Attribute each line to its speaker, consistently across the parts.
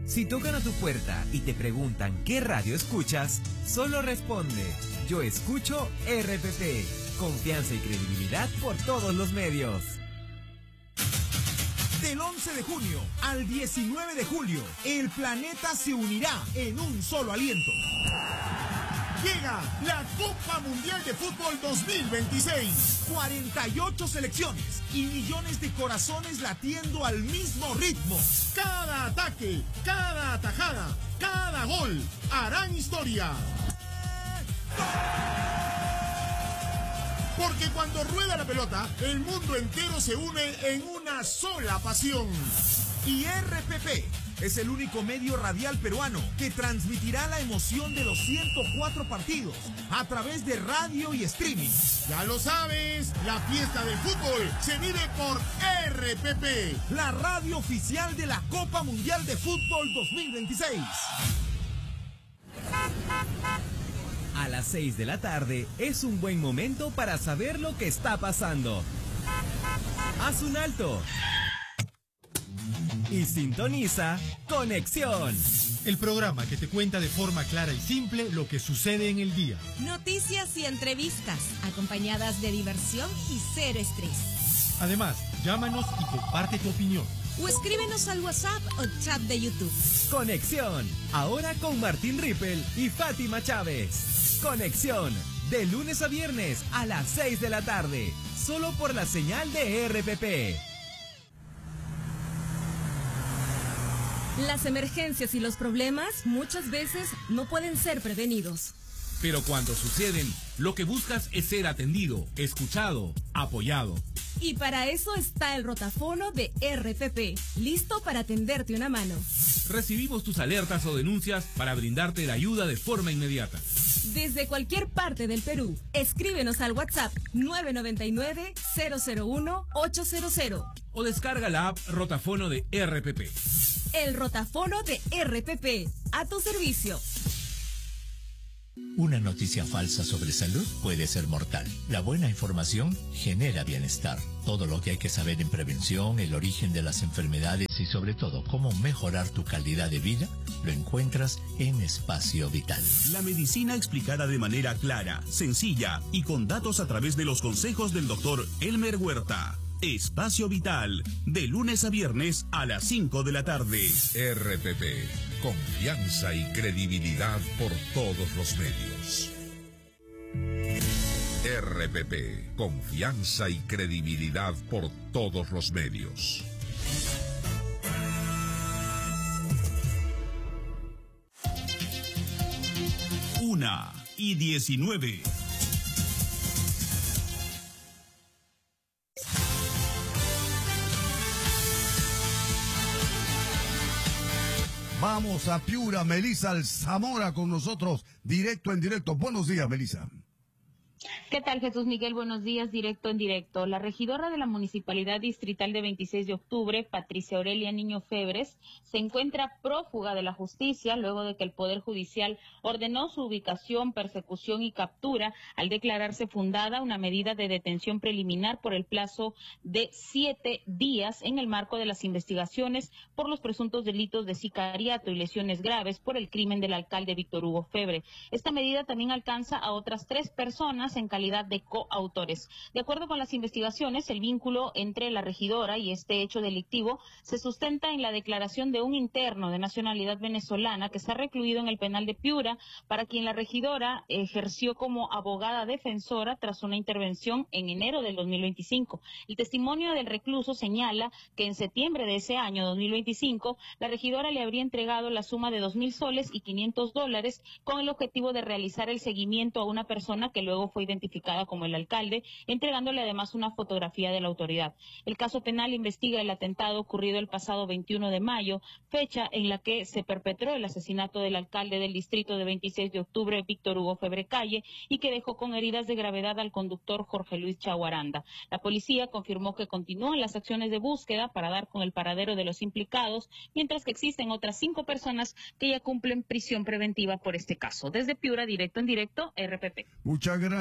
Speaker 1: Si tocan a tu puerta y te preguntan qué radio escuchas, solo responde: yo escucho RPP. Confianza y credibilidad por todos los medios.
Speaker 2: Del 11 de junio al 19 de julio, el planeta se unirá en un solo aliento. Llega la Copa Mundial de Fútbol 2026. 48 selecciones y millones de corazones latiendo al mismo ritmo. Cada ataque, cada atajada, cada gol harán historia. Porque cuando rueda la pelota, el mundo entero se une en una sola pasión. Y RPP es el único medio radial peruano que transmitirá la emoción de los 104 partidos a través de radio y streaming. Ya lo sabes, la fiesta del fútbol se vive por RPP, la radio oficial de la Copa Mundial de Fútbol 2026.
Speaker 1: A las 6 de la tarde es un buen momento para saber lo que está pasando. Haz un alto y sintoniza Conexión,
Speaker 3: el programa que te cuenta de forma clara y simple lo que sucede en el día.
Speaker 4: Noticias y entrevistas, acompañadas de diversión y cero estrés.
Speaker 3: Además, llámanos y comparte tu opinión.
Speaker 4: O escríbenos al WhatsApp o chat de YouTube.
Speaker 1: Conexión, ahora con Martín Rippel y Fátima Chávez. Conexión, de lunes a viernes a las 6 de la tarde, solo por la señal de RPP.
Speaker 4: Las emergencias y los problemas muchas veces no pueden ser prevenidos.
Speaker 5: Pero cuando suceden, lo que buscas es ser atendido, escuchado, apoyado.
Speaker 4: Y para eso está el rotafono de RPP, listo para tenderte una mano.
Speaker 5: Recibimos tus alertas o denuncias para brindarte la ayuda de forma inmediata.
Speaker 4: Desde cualquier parte del Perú, escríbenos al WhatsApp 999-001-800.
Speaker 5: O descarga la app Rotafono de RPP.
Speaker 4: El rotafono de RPP, a tu servicio.
Speaker 6: Una noticia falsa sobre salud puede ser mortal. La buena información genera bienestar. Todo lo que hay que saber en prevención, el origen de las enfermedades y sobre todo cómo mejorar tu calidad de vida, lo encuentras en Espacio Vital.
Speaker 7: La medicina explicada de manera clara, sencilla y con datos a través de los consejos del doctor Elmer Huerta. Espacio Vital, de lunes a viernes a las 5 de la tarde.
Speaker 8: RPP, confianza y credibilidad por todos los medios. RPP, confianza y credibilidad por todos los medios.
Speaker 7: Una y 19.
Speaker 9: Vamos a Piura, Melissa Alzamora con nosotros, directo en directo. Buenos días, Melissa.
Speaker 10: ¿Qué tal, Jesús Miguel? Buenos días, directo en directo. La regidora de la Municipalidad Distrital de 26 de octubre, Patricia Aurelia Niño Febres, se encuentra prófuga de la justicia luego de que el Poder Judicial ordenó su ubicación, persecución y captura al declararse fundada una medida de detención preliminar por el plazo de 7 días en el marco de las investigaciones por los presuntos delitos de sicariato y lesiones graves por el crimen del alcalde Víctor Hugo Febre. Esta medida también alcanza a otras 3 personas en calidad de coautores. De acuerdo con las investigaciones, el vínculo entre la regidora y este hecho delictivo se sustenta en la declaración de un interno de nacionalidad venezolana que está recluido en el penal de Piura, para quien la regidora ejerció como abogada defensora tras una intervención en enero del 2025. El testimonio del recluso señala que en septiembre de ese año 2025, la regidora le habría entregado la suma de 2,000 soles y $500 con el objetivo de realizar el seguimiento a una persona que luego fue identificada como el alcalde, entregándole además una fotografía de la autoridad. El caso penal investiga el atentado ocurrido el pasado 21 de mayo, fecha en la que se perpetró el asesinato del alcalde del distrito de 26 de octubre, Víctor Hugo Febre Calle, y que dejó con heridas de gravedad al conductor Jorge Luis Chaguaranda. La policía confirmó que continúan las acciones de búsqueda para dar con el paradero de los implicados, mientras que existen otras 5 personas que ya cumplen prisión preventiva por este caso. Desde Piura, directo en directo, RPP.
Speaker 9: Muchas gracias.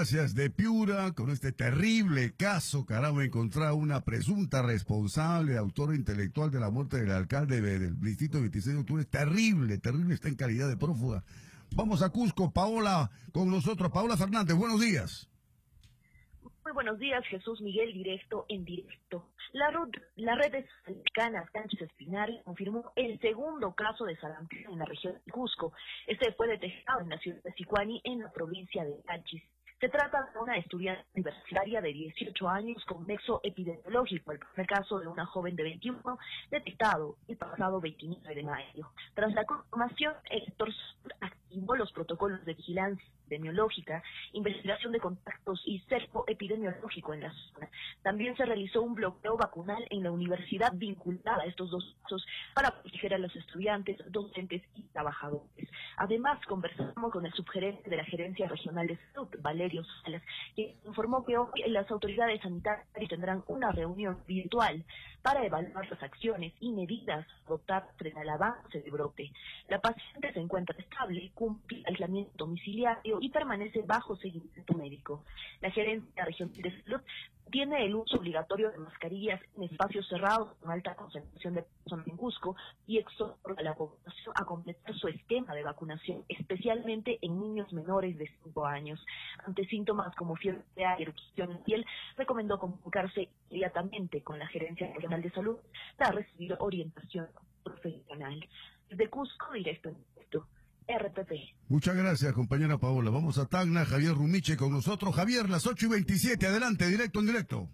Speaker 9: gracias. De Piura, con este terrible caso, caramba, encontrar una presunta responsable, autor intelectual de la muerte del alcalde del distrito 26 de octubre. Terrible, terrible, está en calidad de prófuga. Vamos a Cusco, Paola con nosotros. Paola Fernández, buenos días.
Speaker 11: Muy buenos días, Jesús Miguel, directo en directo. La red de Salcanas Sánchez Espinal confirmó el segundo caso de sarampión en la región de Cusco. Este fue detectado en la ciudad de Sicuani, en la provincia de Táchis. Se trata de una estudiante universitaria de 18 años con nexo epidemiológico, el primer caso de una joven de 21, detectado el pasado 29 de mayo. Tras la confirmación, el sector activó los protocolos de vigilancia epidemiológica, investigación de contactos y cerco epidemiológico en la zona. También se realizó un bloqueo vacunal en la universidad vinculada a estos dos casos para proteger a los estudiantes, docentes y trabajadores. Además, conversamos con el subgerente de la Gerencia Regional de Salud, Valerio Salas, que informó que hoy las autoridades sanitarias tendrán una reunión virtual para evaluar las acciones y medidas adoptadas frente al avance del brote. La paciente se encuentra estable, cumple aislamiento domiciliario y permanece bajo seguimiento médico. La Gerencia Regional de Salud tiene el uso obligatorio de mascarillas en espacios cerrados con alta concentración de personas en Cusco y exhorta a la población a completar su esquema de vacunación, especialmente en niños menores de 5 años. Ante síntomas como fiebre y erupción en piel, recomendó comunicarse inmediatamente con la Gerencia Regional de Salud para recibir orientación profesional. Desde Cusco, directo en directo. RPP.
Speaker 9: Muchas gracias, compañera Paola. Vamos a Tacna, Javier Rumiche con nosotros. Javier, las 8:27, adelante, directo en directo.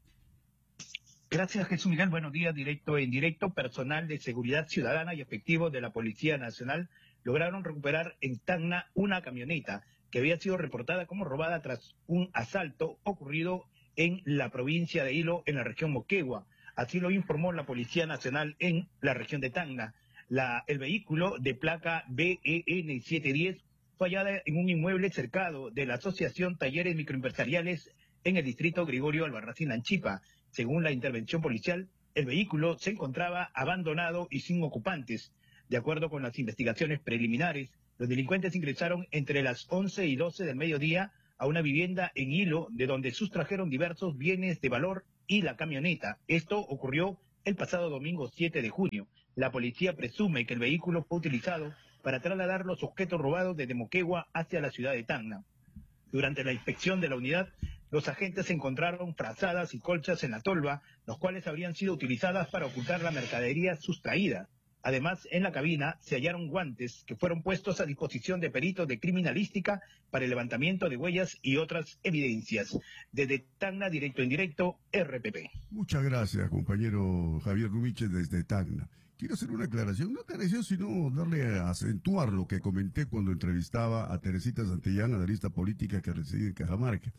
Speaker 12: Gracias, Jesús Miguel. Buenos días, directo en directo. Personal de seguridad ciudadana y efectivos de la Policía Nacional lograron recuperar en Tacna una camioneta que había sido reportada como robada tras un asalto ocurrido en la provincia de Hilo, en la región Moquegua. Así lo informó la Policía Nacional en la región de Tacna. El vehículo de placa BEN 710 fue hallada en un inmueble cercado de la Asociación Talleres Microempresariales en el distrito Gregorio Albarracín Anchipa. Según la intervención policial, el vehículo se encontraba abandonado y sin ocupantes. De acuerdo con las investigaciones preliminares, los delincuentes ingresaron entre las 11 y 12 del mediodía a una vivienda en Hilo, de donde sustrajeron diversos bienes de valor y la camioneta. Esto ocurrió el pasado domingo 7 de junio. La policía presume que el vehículo fue utilizado para trasladar los objetos robados desde Moquegua hacia la ciudad de Tacna. Durante la inspección de la unidad, los agentes encontraron frazadas y colchas en la tolva, los cuales habrían sido utilizadas para ocultar la mercadería sustraída. Además, en la cabina se hallaron guantes que fueron puestos a disposición de peritos de criminalística para el levantamiento de huellas y otras evidencias. Desde Tacna, directo en directo, RPP.
Speaker 9: Muchas gracias, compañero Javier Rumiche, desde Tacna. Quiero hacer una aclaración, no aclaración, sino darle a acentuar lo que comenté cuando entrevistaba a Teresita Santillán, analista política que reside en Cajamarca.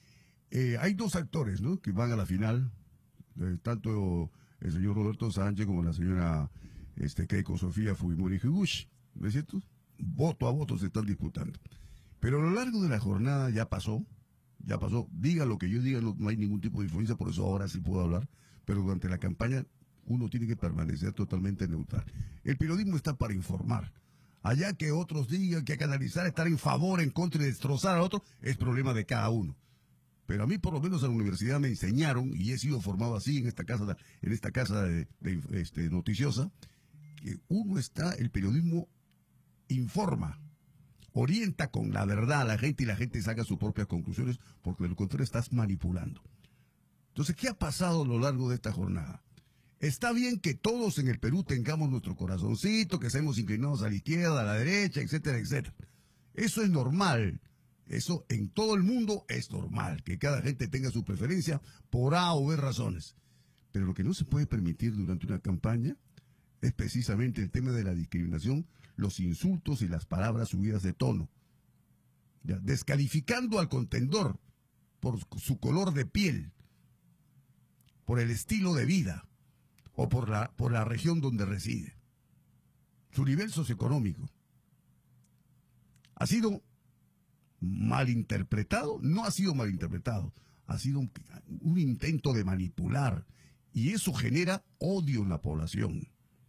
Speaker 9: Hay dos actores, ¿no?, que van a la final, tanto el señor Roberto Sánchez como la señora Keiko Sofía Fujimori Higuchi, ¿no es cierto? Voto a voto se están disputando. Pero a lo largo de la jornada ya pasó, diga lo que yo diga, no hay ningún tipo de influencia, por eso ahora sí puedo hablar, pero durante la campaña uno tiene que permanecer totalmente neutral. El periodismo está para informar. Allá que otros digan que hay que analizar, estar en favor, en contra y destrozar al otro, es problema de cada uno. Pero a mí, por lo menos en la universidad, me enseñaron, y he sido formado así en esta casa noticiosa, que el periodismo informa, orienta con la verdad a la gente y la gente saca sus propias conclusiones, porque de lo contrario estás manipulando. Entonces, ¿qué ha pasado a lo largo de esta jornada? Está bien que todos en el Perú tengamos nuestro corazoncito, que seamos inclinados a la izquierda, a la derecha, etcétera, etcétera. Eso es normal. Eso en todo el mundo es normal, que cada gente tenga su preferencia por A o B razones. Pero lo que no se puede permitir durante una campaña es precisamente el tema de la discriminación, los insultos y las palabras subidas de tono. ¿Ya? Descalificando al contendor por su color de piel, por el estilo de vida o por la región donde reside. Su nivel socioeconómico. ¿Ha sido malinterpretado? No ha sido malinterpretado. Ha sido un intento de manipular. Y eso genera odio en la población.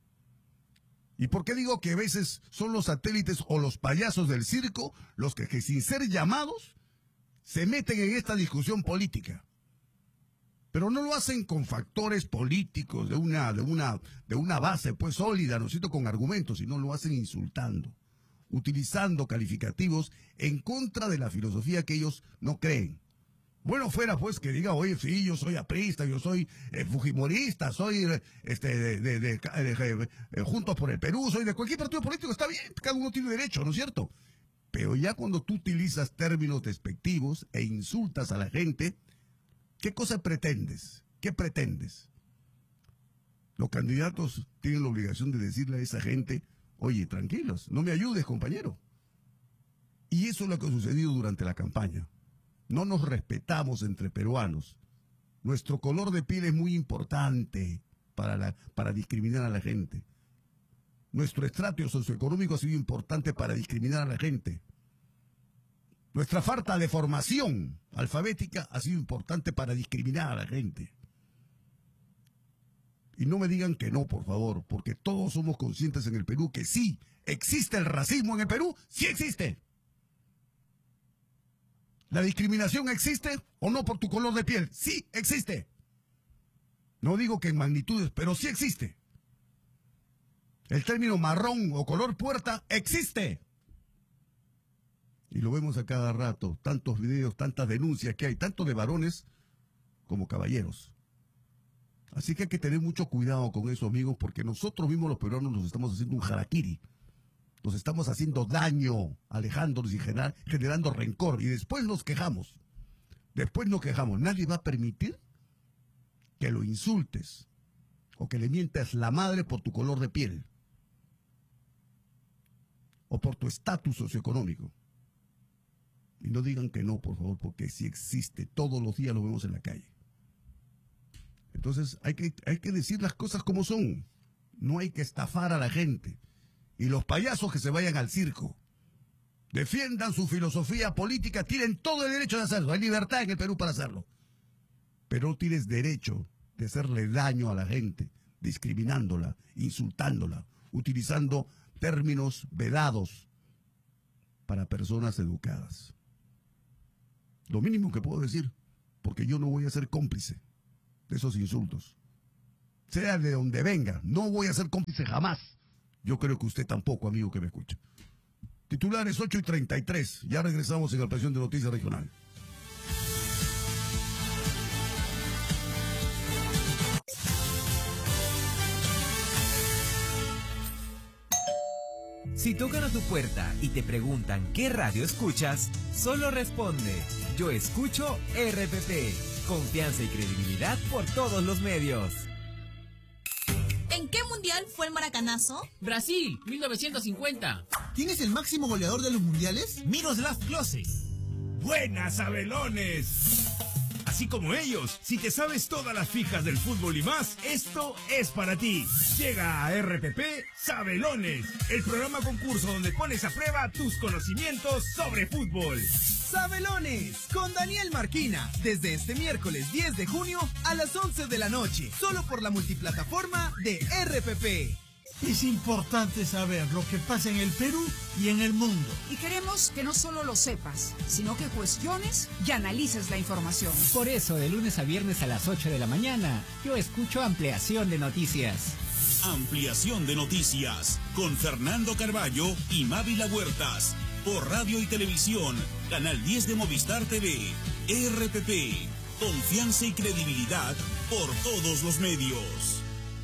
Speaker 9: ¿Y por qué digo que a veces son los satélites o los payasos del circo los que sin ser llamados se meten en esta discusión política. Pero no lo hacen con factores políticos de una base pues sólida, ¿no es cierto?, con argumentos, sino lo hacen insultando, utilizando calificativos en contra de la filosofía que ellos no creen. Bueno, fuera pues que diga, oye, sí, yo soy aprista, yo soy fujimorista, soy Juntos por el Perú, soy de cualquier partido político, está bien, cada uno tiene derecho, ¿no es cierto? Pero ya cuando tú utilizas términos despectivos e insultas a la gente, ¿qué cosa pretendes? ¿Qué pretendes? Los candidatos tienen la obligación de decirle a esa gente, oye, tranquilos, no me ayudes, compañero. Y eso es lo que ha sucedido durante la campaña. No nos respetamos entre peruanos. Nuestro color de piel es muy importante para discriminar a la gente. Nuestro estrato socioeconómico ha sido importante para discriminar a la gente. Nuestra falta de formación alfabética ha sido importante para discriminar a la gente. Y no me digan que no, por favor, porque todos somos conscientes en el Perú que sí, existe el racismo en el Perú, sí existe. ¿La discriminación existe o no por tu color de piel? Sí existe. No digo que en magnitudes, pero sí existe. El término marrón o color puerta existe. Y lo vemos a cada rato, tantos videos, tantas denuncias que hay, tanto de varones como caballeros. Así que hay que tener mucho cuidado con eso, amigos, porque nosotros mismos los peruanos nos estamos haciendo un harakiri. Nos estamos haciendo daño, alejándonos y generando rencor. Y después nos quejamos. Nadie va a permitir que lo insultes o que le mientas la madre por tu color de piel o por tu estatus socioeconómico. Y no digan que no, por favor, porque sí existe. Todos los días lo vemos en la calle. Entonces hay que decir las cosas como son. No hay que estafar a la gente. Y los payasos que se vayan al circo. Defiendan su filosofía política, tienen todo el derecho de hacerlo. Hay libertad en el Perú para hacerlo. Pero no tienes derecho de hacerle daño a la gente, discriminándola, insultándola, utilizando términos vedados para personas educadas. Lo mínimo que puedo decir, porque yo no voy a ser cómplice de esos insultos. Sea de donde venga, no voy a ser cómplice jamás. Yo creo que usted tampoco, amigo que me escucha. Titulares 8:33. Ya regresamos en la Pasión de Noticias Regional.
Speaker 1: Si tocan a tu puerta y te preguntan qué radio escuchas, solo responde: yo escucho RPP. Confianza y credibilidad por todos los medios.
Speaker 13: ¿En qué mundial fue el maracanazo?
Speaker 14: Brasil, 1950.
Speaker 15: ¿Quién es el máximo goleador de los mundiales?
Speaker 14: Miroslav Klose.
Speaker 2: ¡Buenas, Sabelones! Así como ellos, si te sabes todas las fijas del fútbol y más, esto es para ti. Llega a RPP Sabelones, el programa concurso donde pones a prueba tus conocimientos sobre fútbol.
Speaker 1: Sabelones, con Daniel Marquina, desde este miércoles 10 de junio a las 11 de la noche, solo por la multiplataforma de RPP.
Speaker 15: Es importante saber lo que pasa en el Perú y en el mundo.
Speaker 16: Y queremos que no solo lo sepas, sino que cuestiones y analices la información.
Speaker 17: Por eso, de lunes a viernes a las 8 de la mañana, yo escucho Ampliación de Noticias.
Speaker 7: Ampliación de Noticias, con Fernando Carballo y Mávila Huertas. Por radio y televisión, Canal 10 de Movistar TV, RPP, confianza y credibilidad por todos los medios.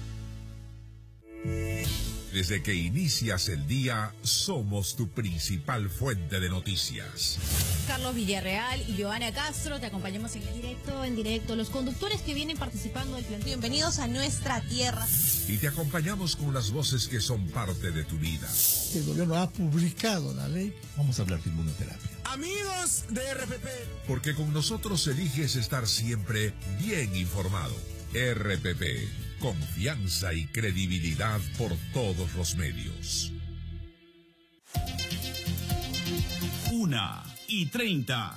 Speaker 8: Desde que inicias el día, somos tu principal fuente de noticias.
Speaker 18: Carlos Villarreal y Joana Castro, te acompañamos en directo, los conductores que vienen participando del plan.
Speaker 13: Bienvenidos a nuestra tierra.
Speaker 8: Y te acompañamos con las voces que son parte de tu vida.
Speaker 15: El gobierno ha publicado la ley.
Speaker 6: Vamos a hablar de inmunoterapia.
Speaker 2: Amigos de RPP.
Speaker 8: Porque con nosotros eliges estar siempre bien informado. RPP. Confianza y credibilidad por todos los medios.
Speaker 7: 1:30.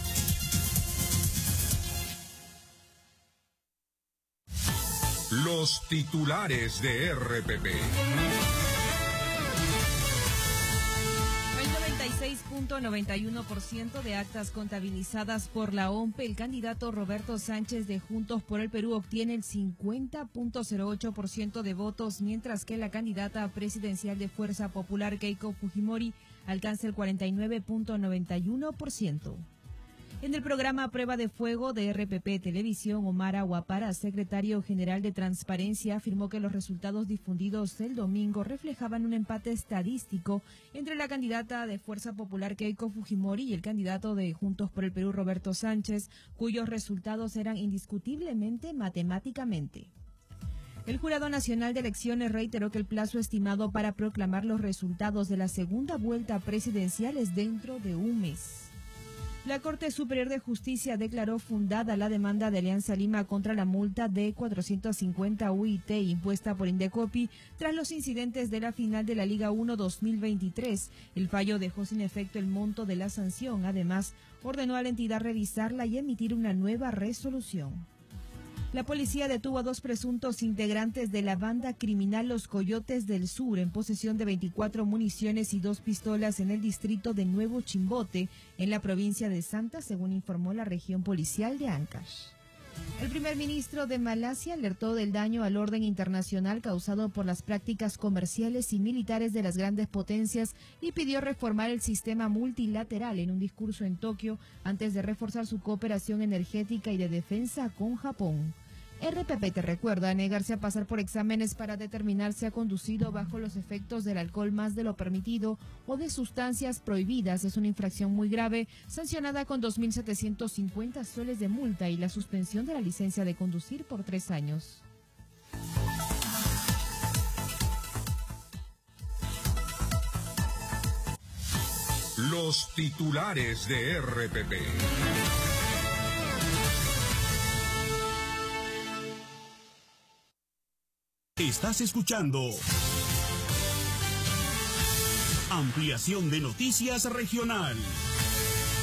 Speaker 8: Los titulares de RPP.
Speaker 4: 46.91% de actas contabilizadas por la OMPE, el candidato Roberto Sánchez de Juntos por el Perú obtiene el 50.08% de votos, mientras que la candidata presidencial de Fuerza Popular Keiko Fujimori alcanza el 49.91%. En el programa Prueba de Fuego de RPP Televisión, Omar Aguapara, secretario general de Transparencia, afirmó que los resultados difundidos el domingo reflejaban un empate estadístico entre la candidata de Fuerza Popular Keiko Fujimori y el candidato de Juntos por el Perú Roberto Sánchez, cuyos resultados eran indiscutiblemente matemáticamente. El Jurado Nacional de Elecciones reiteró que el plazo estimado para proclamar los resultados de la segunda vuelta presidencial es dentro de un mes. La Corte Superior de Justicia declaró fundada la demanda de Alianza Lima contra la multa de 450 UIT impuesta por Indecopi tras los incidentes de la final de la Liga 1 2023. El fallo dejó sin efecto el monto de la sanción. Además, ordenó a la entidad revisarla y emitir una nueva resolución. La policía detuvo a 2 presuntos integrantes de la banda criminal Los Coyotes del Sur en posesión de 24 municiones y 2 pistolas en el distrito de Nuevo Chimbote, en la provincia de Santa, según informó la región policial de Ancash. El primer ministro de Malasia alertó del daño al orden internacional causado por las prácticas comerciales y militares de las grandes potencias y pidió reformar el sistema multilateral en un discurso en Tokio antes de reforzar su cooperación energética y de defensa con Japón. RPP te recuerda negarse a pasar por exámenes para determinar si ha conducido bajo los efectos del alcohol más de lo permitido o de sustancias prohibidas. Es una infracción muy grave, sancionada con 2.750 soles de multa y la suspensión de la licencia de conducir por 3 años.
Speaker 8: Los titulares de RPP.
Speaker 7: Estás escuchando Ampliación de Noticias Regional.